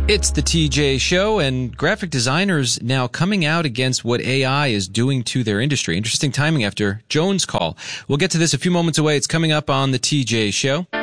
It's the TJ Show, and graphic designers now coming out against what AI is doing to their industry. Interesting timing after Jones Call. We'll get to this a few moments away. It's coming up on the TJ Show.